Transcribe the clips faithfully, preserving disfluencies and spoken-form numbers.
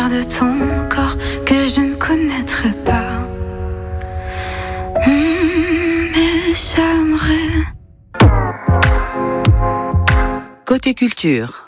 de ton corps que je ne connaîtrai pas. Mmh, mais j'aimerais. Côté culture.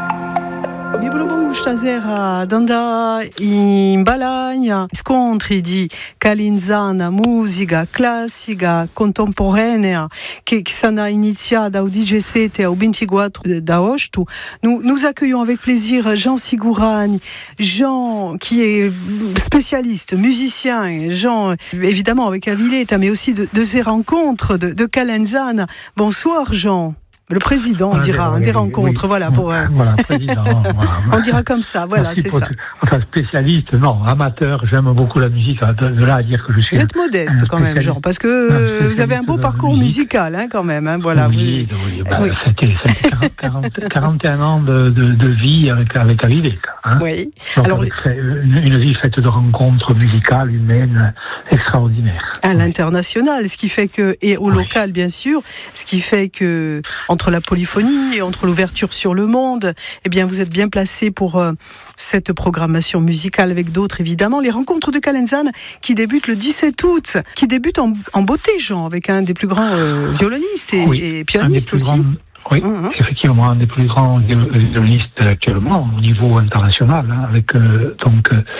Biblobon stasera danda in Balagna scontri di Calenzana, musica classica contemporanea che, che s'ana iniziata au diciassette au ventiquattro d'agosto. Nous, nous accueillons avec plaisir Jean Sigourani, Jean qui est spécialiste, musicien, Jean évidemment avec Avileta, mais aussi de, de ces rencontres de, de Calenzana. Bonsoir Jean. Le président, on dira, oui, des oui, rencontres, oui. voilà, pour... Euh... Voilà, président, voilà. On dira comme ça, voilà, Merci c'est pour ça. Tout. Enfin, spécialiste, non, amateur, j'aime beaucoup la musique, de, de là à dire que je suis... Vous êtes modeste quand même, Jean, parce que vous avez un beau parcours musical, hein, quand même, hein, voilà. Oui, vous... oui, bah, oui. C'était, c'était quarante, quarante, quarante et un ans de, de, de vie avec, avec Avileta, hein. Oui. Donc, alors, avec une, une vie faite de rencontres musicales, humaines, extraordinaires. À l'international, ce qui fait que, et au oui. local, bien sûr, ce qui fait que, entre la polyphonie, et entre l'ouverture sur le monde, eh bien, vous êtes bien placé pour euh, cette programmation musicale avec d'autres, évidemment. Les rencontres de Calenzana qui débutent le dix-sept août, qui débutent en, en beauté, Jean, avec un des plus grands euh, violonistes et, oui, et pianistes aussi. Grands... Oui, mmh. effectivement, un des plus grands violonistes actuellement au niveau international, hein, avec euh, donc euh,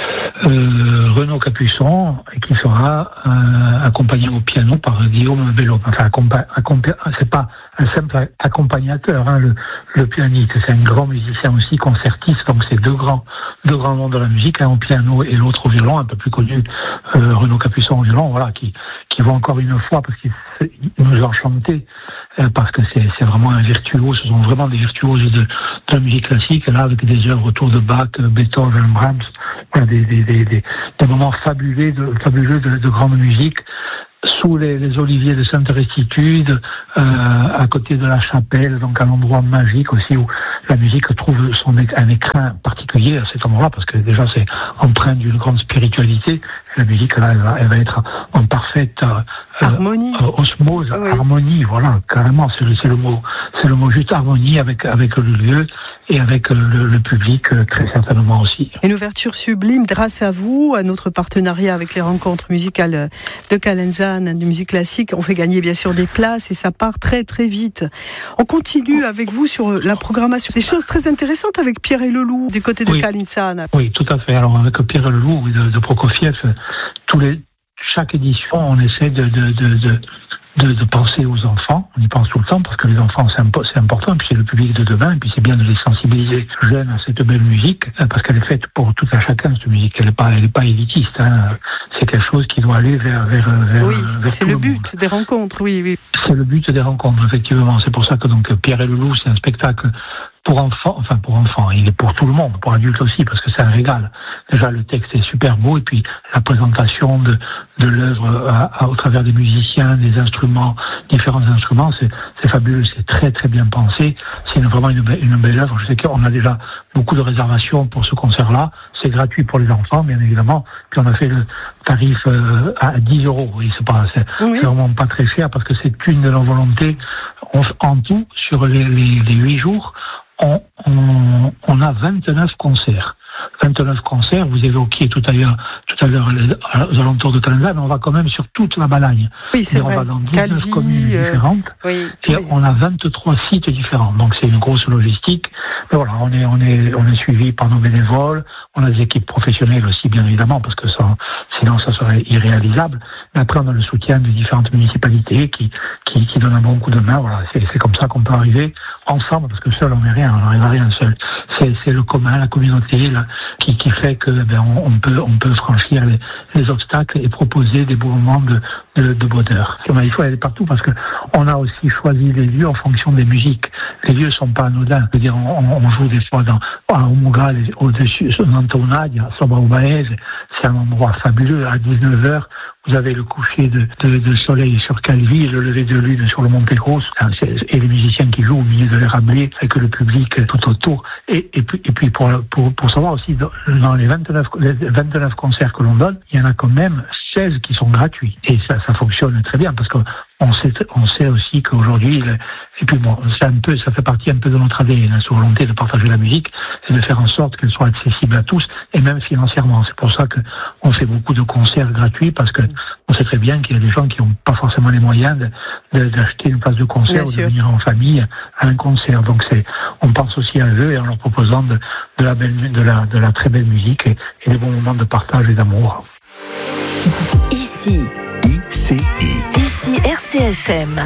Renaud Capuçon, qui sera euh, accompagné au piano par Guillaume Bello. Enfin, accompa- accompa- c'est pas un simple accompagnateur, hein, le, le pianiste, c'est un grand musicien aussi, concertiste. Donc c'est deux grands, deux grands noms de la musique, un au piano et l'autre au violon, un peu plus connu, euh, Renaud Capuçon au violon, voilà, qui qui vont encore une fois parce qu'ils nous ont chanté, euh, parce que c'est c'est vraiment un virtuose, ce sont vraiment des virtuoses de, de la musique classique, là, avec des œuvres autour de Bach, Beethoven, Brahms, voilà, des, des, des, des, des moments fabuleux de, fabuleux de, de grande musique, sous les, les oliviers de Sainte-Restitude, euh, à côté de la chapelle, donc à l'endroit magique aussi où la musique trouve son un écrin particulier à cet endroit, parce que déjà c'est empreint d'une grande spiritualité. La musique là, elle va, elle va être en parfaite euh, harmonie, euh, osmose, oui. harmonie, voilà, carrément, c'est le, c'est le mot, c'est le mot juste, harmonie avec avec le lieu et avec le, le public euh, très certainement aussi. Une ouverture sublime grâce à vous, à notre partenariat avec les rencontres musicales de Calenzana, de musique classique. On fait gagner bien sûr des places et ça part très très vite. On continue avec vous sur la programmation. Des choses très intéressantes avec Pierre et Leloup du côté de oui. Calenzana. Oui, tout à fait. Alors avec Pierre et Leloup de, de Prokofiev, tous les chaque édition, on essaie de de, de, de De, de penser aux enfants, on y pense tout le temps parce que les enfants c'est, impo- c'est important, et puis c'est le public de demain, et puis c'est bien de les sensibiliser jeunes à cette belle musique, parce qu'elle est faite pour tout un chacun, cette musique, elle n'est pas, elle est pas élitiste, hein. C'est quelque chose qui doit aller vers, vers, vers, oui, vers c'est tout le, le but monde. Des rencontres, oui, oui. C'est le but des rencontres, effectivement, c'est pour ça que donc Pierre et Leloup, c'est un spectacle pour enfants, enfin pour enfants, il est pour tout le monde, pour adultes aussi, parce que c'est un régal. Déjà le texte est super beau, et puis la présentation de, de l'œuvre à, à, au travers des musiciens, des instruments, différents instruments, c'est, c'est fabuleux, c'est très très bien pensé, c'est une, vraiment une, une belle œuvre. Je sais qu'on a déjà beaucoup de réservations pour ce concert-là, c'est gratuit pour les enfants, bien évidemment, puis on a fait le tarif euh, à dix euros, oui, c'est pas, c'est, oui. c'est vraiment pas très cher, parce que c'est une de nos volontés. On, en tout, sur les, les, les huit jours, On, on, on a vingt-neuf concerts. vingt-neuf concerts, vous évoquiez tout à l'heure, tout à l'heure aux alentours de Calenzana, mais on va quand même sur toute la Balagne. Oui, c'est et vrai. On va dans dix-neuf Calvi, communes euh, différentes. Oui, et oui. On a vingt-trois sites différents. Donc c'est une grosse logistique. Mais voilà, on est, on est, on est suivi par nos bénévoles. On a des équipes professionnelles aussi, bien évidemment, parce que ça, sinon ça serait irréalisable. Mais après, on a le soutien des différentes municipalités qui, qui, qui donnent un bon coup de main. Voilà, c'est, c'est comme ça qu'on peut arriver ensemble, parce que seul on n'est rien, on n'arrive à rien seul. C'est, c'est le commun, la communauté, là, qui, qui fait que ben, on, on peut, on peut franchir les, les obstacles et proposer des beaux moments de, de, de bonheur. Il faut aller partout, parce que on a aussi choisi les lieux en fonction des musiques. Les lieux sont pas anodins. Je veux dire, on, on joue des fois dans à Omugal, au-dessus, dans Tonadi, à Soba-Ubaez. C'est un endroit fabuleux. À dix-neuf heures, vous avez le coucher de, de, de soleil sur Calvi, le lever de lune sur le Monte Grosso, et les musiciens qui jouent au milieu de l'Érablé, avec le public tout autour. Et, et puis, et puis pour, pour, pour savoir aussi, dans les vingt-neuf, les vingt-neuf concerts que l'on donne, il y en a quand même seize qui sont gratuits. Et ça, ça fonctionne très bien parce que on sait, on sait aussi qu'aujourd'hui, et puis bon, c'est un peu, ça fait partie un peu de notre A D N, notre volonté de partager la musique et de faire en sorte qu'elle soit accessible à tous et même financièrement. C'est pour ça que on fait beaucoup de concerts gratuits parce que on sait très bien qu'il y a des gens qui n'ont pas forcément les moyens de, de, d'acheter une place de concert bien ou sûr. De venir en famille à un concert. Donc c'est, on pense aussi à eux et en leur proposant de, de la belle, de la, de la très belle musique et, et des bons moments de partage et d'amour. Ici, I C I. Ici R C F M.